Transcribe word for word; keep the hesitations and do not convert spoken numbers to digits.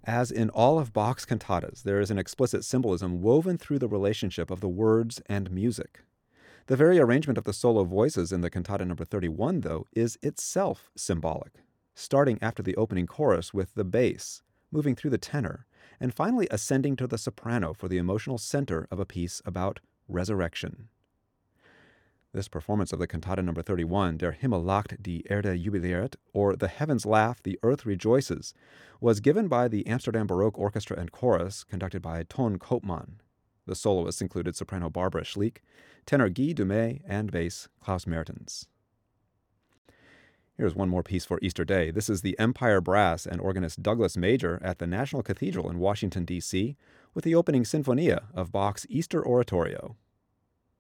As in all of Bach's cantatas, there is an explicit symbolism woven through the relationship of the words and music. The very arrangement of the solo voices in the cantata number thirty-one, though, is itself symbolic, starting after the opening chorus with the bass, moving through the tenor, and finally ascending to the soprano for the emotional center of a piece about resurrection. This performance of the cantata number thirty-one, Der Himmel lacht, die Erde jubiliert, or The Heavens Laugh, the Earth Rejoices, was given by the Amsterdam Baroque Orchestra and Chorus, conducted by Ton Koopman. The soloists included soprano Barbara Schliek, tenor Guy Dumay, and bass Klaus Mertens. Here's one more piece for Easter Day. This is the Empire Brass and organist Douglas Major at the National Cathedral in Washington, D C, with the opening Sinfonia of Bach's Easter Oratorio.